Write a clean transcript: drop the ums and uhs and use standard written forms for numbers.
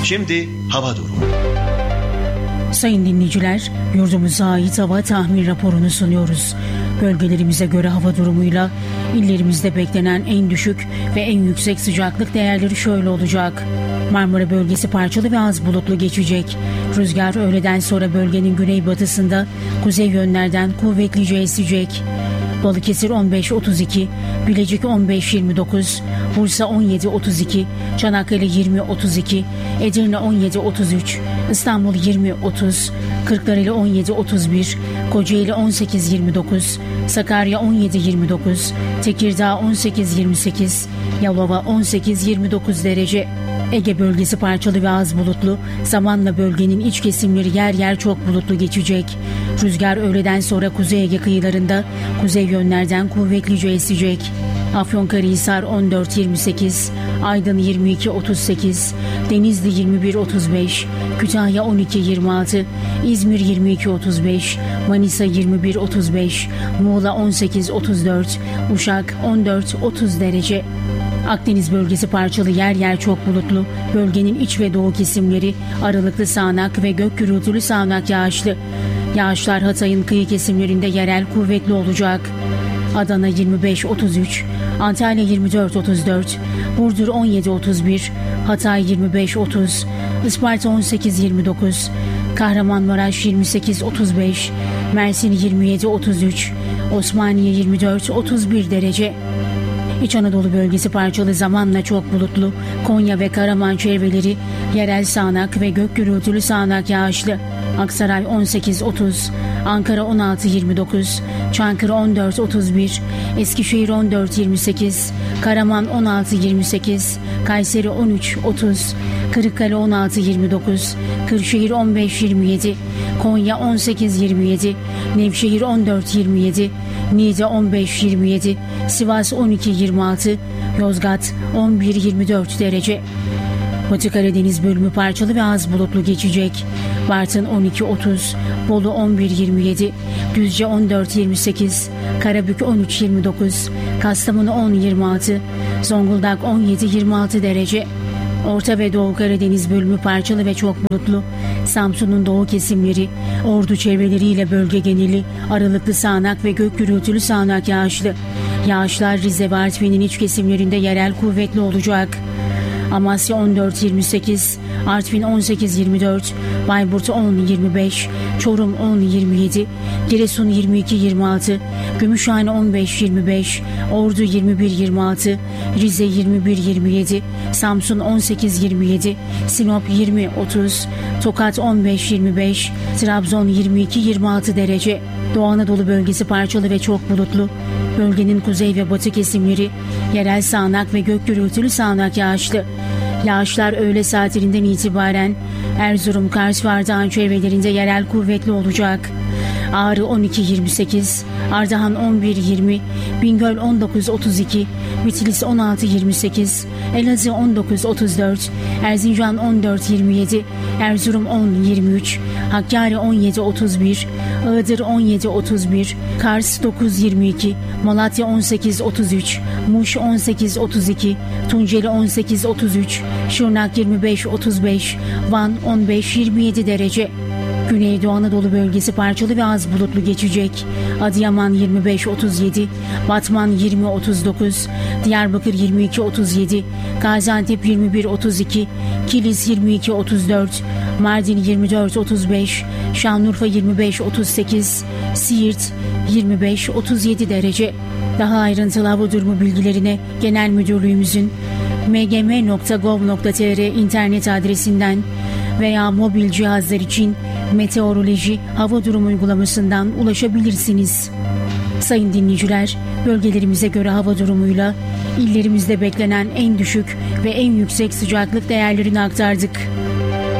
Şimdi hava durumu. Sayın dinleyiciler, yurdumuza ait hava tahmin raporunu sunuyoruz. Bölgelerimize göre hava durumuyla illerimizde beklenen en düşük ve en yüksek sıcaklık değerleri şöyle olacak. Marmara bölgesi parçalı ve az bulutlu geçecek. Rüzgar öğleden sonra bölgenin güneybatısında kuzey yönlerden kuvvetlice esecek. Balıkesir 15-32, Bilecik 15-29, Bursa 17-32, Çanakkale 20-32, Edirne 17-33, İstanbul 20-30, Kırklareli 17-31, Kocaeli 18-29, Sakarya 17-29, Tekirdağ 18-28, Yalova 18-29 derece. Ege bölgesi parçalı ve az bulutlu, zamanla bölgenin iç kesimleri yer yer çok bulutlu geçecek. Rüzgar öğleden sonra Kuzey Ege kıyılarında kuzey yönlerden kuvvetlice esecek. Afyonkarahisar 14-28, Aydın 22-38, Denizli 21-35, Kütahya 12-26, İzmir 22-35, Manisa 21-35, Muğla 18-34, Uşak 14-30 derece. Akdeniz bölgesi parçalı yer yer çok bulutlu, bölgenin iç ve doğu kesimleri aralıklı sağanak ve gök gürültülü sağanak yağışlı. Yağışlar Hatay'ın kıyı kesimlerinde yerel kuvvetli olacak. Adana 25-33, Antalya 24-34, Burdur 17-31, Hatay 25-30, Isparta 18-29, Kahramanmaraş 28-35, Mersin 27-33, Osmaniye 24-31 derece. İç Anadolu bölgesi parçalı zamanla çok bulutlu, Konya ve Karaman çevreleri yerel sağanak ve gök gürültülü sağanak yağışlı. Aksaray 18-30, Ankara 16-29, Çankırı 14-31, Eskişehir 14-28, Karaman 16-28, Kayseri 13-30, Kırıkkale 16-29, Kırşehir 15-27, Konya 18-27, Nevşehir 14-27, Niğde 15-27, Sivas 12-26, Yozgat 11-24 derece. Batı Karadeniz bölümü parçalı ve az bulutlu geçecek. Bartın 12-30, Bolu 11-27, Düzce 14-28, Karabük 13-29, Kastamonu 10-26, Zonguldak 17-26 derece. Orta ve Doğu Karadeniz bölümü parçalı ve çok bulutlu. Samsun'un doğu kesimleri, Ordu çevreleriyle bölge geneli aralıklı sağanak ve gök gürültülü sağanak yağışlı. Yağışlar Rize ve Artvin'in iç kesimlerinde yerel kuvvetli olacak. Amasya 14-28, Artvin 18-24, Bayburt 10-25, Çorum 10-27, Giresun 22-26, Gümüşhane 15-25, Ordu 21-26, Rize 21-27, Samsun 18-27, Sinop 20-30, Tokat 15-25, Trabzon 22-26 derece. Doğu Anadolu bölgesi parçalı ve çok bulutlu. Bölgenin kuzey ve batı kesimleri yerel sağanak ve gök gürültülü sağanak yağışlı. Yağışlar öğle saatlerinden itibaren Erzurum, Kars ve Ardahan çevrelerinde yerel kuvvetli olacak. Ağrı 12-28, Ardahan 11-20, Bingöl 19-32, Bitlis 16-28, Elazığ 19-34, Erzincan 14-27, Erzurum 10-23, Hakkari 17-31, Iğdır 17-31, Kars 9-22, Malatya 18-33, Muş 18-32, Tunceli 18-33, Şırnak 25-35, Van 15-27 derece. Güneydoğu Anadolu bölgesi parçalı ve az bulutlu geçecek. Adıyaman 25-37, Batman 20-39, Diyarbakır 22-37, Gaziantep 21-32, Kilis 22-34, Mardin 24-35, Şanlıurfa 25-38, Siirt 25-37 derece. Daha ayrıntılı hava durumu bilgilerine Genel Müdürlüğümüzün mgm.gov.tr internet adresinden veya mobil cihazlar için meteoroloji hava durumu uygulamasından ulaşabilirsiniz. Sayın dinleyiciler, bölgelerimize göre hava durumuyla illerimizde beklenen en düşük ve en yüksek sıcaklık değerlerini aktardık.